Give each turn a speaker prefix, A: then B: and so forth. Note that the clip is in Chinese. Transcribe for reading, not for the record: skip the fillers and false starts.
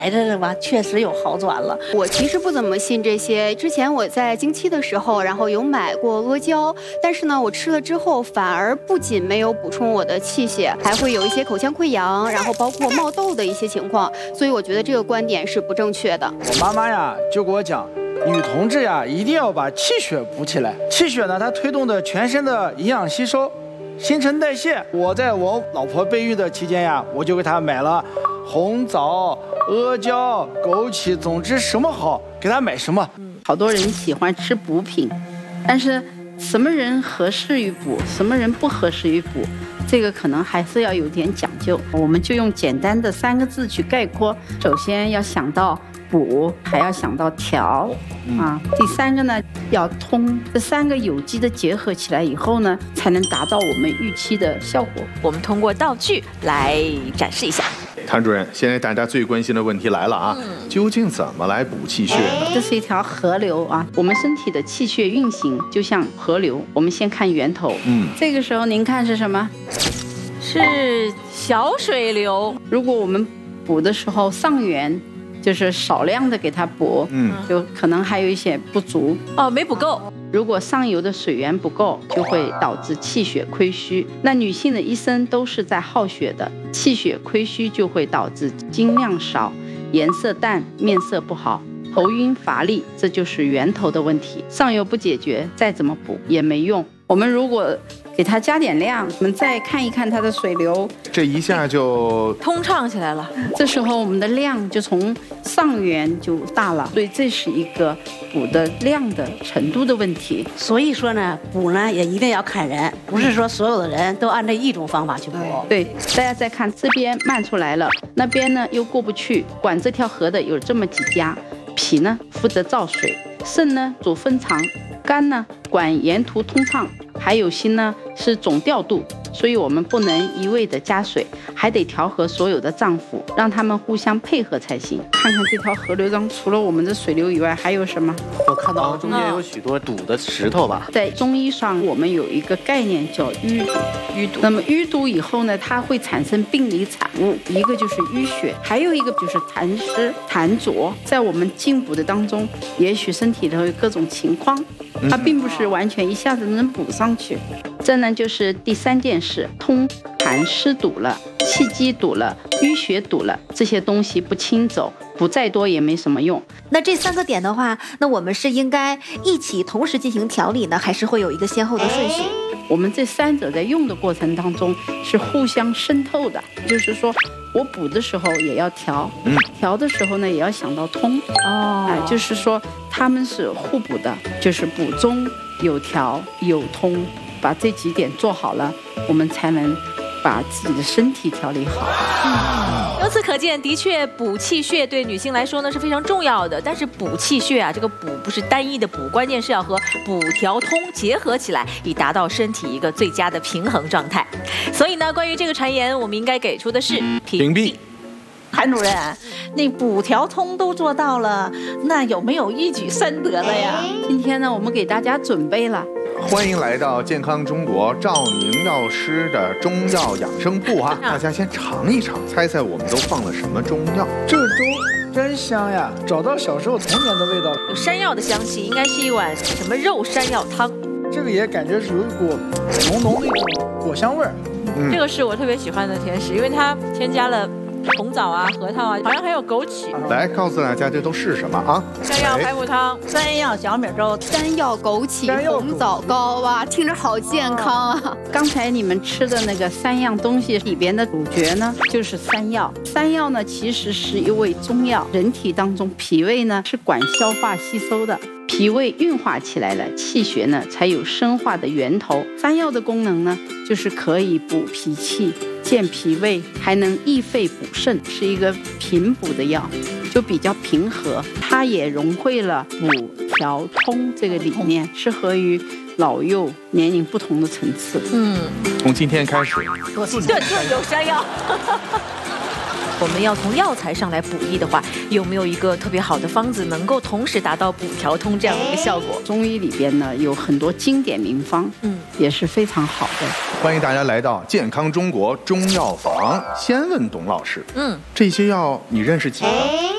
A: 这吧确实有好转了。
B: 我其实不怎么信这些，之前我在经期的时候，然后有买过阿胶，但是呢，我吃了之后反而不仅没有补充我的气血，还会有一些口腔溃疡，然后包括冒痘的一些情况，所以我觉得这个观点是不正确的。
C: 我妈妈呀就给我讲，女同志呀一定要把气血补起来，气血呢它推动的全身的营养吸收、新陈代谢。我在我老婆备孕的期间呀，我就给她买了红枣、阿胶、枸杞，总之什么好给她买什么。
D: 好多人喜欢吃补品，但是什么人合适于补，什么人不合适于补，这个可能还是要有点讲究。我们就用简单的3个字去概括：首先要想到补，还要想到调啊。第3个呢要通，这3个有机的结合起来以后呢，才能达到我们预期的效果。
E: 我们通过道具来展示一下。
F: 谭主任，现在大家最关心的问题来了啊，究竟怎么来补气血呢？
D: 这是一条河流啊，我们身体的气血运行就像河流。我们先看源头，这个时候您看是什么？
E: 是小水流。
D: 如果我们补的时候上源就是少量的给它补，就可能还有一些不足
E: 没补够。
D: 如果上游的水源不够，就会导致气血亏虚。那女性的一生都是在耗血的，气血亏虚就会导致精量少、颜色淡、面色不好、头晕乏力，这就是源头的问题。上游不解决，再怎么补也没用。我们如果给它加点量，我们再看一看它的水流，
F: 这一下就
E: 通畅起来了。
D: 这时候我们的量就从上源就大了，所以这是一个补的量的程度的问题。
A: 所以说呢，补呢也一定要看人，不是说所有的人都按照一种方法去补。
D: 对，大家再看这边漫出来了，那边呢又过不去。管这条河的有这么几家，脾呢负责造水，肾呢主分藏，肝呢管沿途通畅，还有心呢是总调度。所以我们不能一味的加水，还得调和所有的脏腑，让他们互相配合才行。看看这条河流中，除了我们的水流以外，还有什么？
G: 我看到中间有许多堵的石头吧。
D: 在中医上，我们有一个概念叫淤堵。那么淤堵以后呢，它会产生病理产物，一个就是淤血，还有一个就是痰湿、痰浊。在我们进补的当中，也许身体头有各种情况，它并不是完全一下子能补上去。这呢就是第3件事，通痰湿堵了，气机堵了，淤血堵了，这些东西不清走，补再多也没什么用。
H: 那这3个点的话，那我们是应该一起同时进行调理呢，还是会有一个先后的顺序？
D: 我们这3者在用的过程当中是互相渗透的，就是说我补的时候也要调，调的时候呢也要想到通。就是说他们是互补的，就是补中有调有通，把这几点做好了，我们才能把自己的身体调理好。
E: 由此可见，的确补气血对女性来说呢是非常重要的。但是补气血啊，这个补不是单一的补，关键是要和补调通结合起来，以达到身体一个最佳的平衡状态。所以呢，关于这个传言，我们应该给出的是屏蔽。
A: 谭主任，那补调通都做到了，那有没有一举3得的呀？
D: 今天呢，我们给大家准备了。
F: 欢迎来到健康中国赵宁药师的中药养生铺哈，大家先尝一尝，猜猜我们都放了什么中药？
C: 这个粥真香呀，找到小时候童年的味道。
E: 有山药的香气，应该是一碗什么肉山药汤。
C: 这个也感觉是有一股浓浓的一种果香味儿。
E: 这个是我特别喜欢的甜食，因为它添加了红枣啊、核桃啊，好像还有枸杞。
F: 来告诉大家这都是什么啊？
E: 山药排骨汤、
A: 山药小米粥、
B: 山药、枸杞、红枣糕哇，听着好健康啊！
D: 刚才你们吃的那个3样东西里边的主角呢，就是山药。山药呢，其实是一味中药，人体当中脾胃呢是管消化吸收的。脾胃运化起来了，气血呢才有生化的源头。山药的功能呢，就是可以补脾气、健脾胃，还能益肺补肾，是一个平补的药，就比较平和。它也融汇了补调通这个理念，适合于老幼年龄不同的层次。
F: 从今天开始，
E: 顿有山药。我们要从药材上来补益的话，有没有一个特别好的方子，能够同时达到补调通这样的一个效果？
D: 中医里边呢有很多经典名方，也是非常好的。
F: 欢迎大家来到健康中国中药房，先问董老师，这些药你认识几个？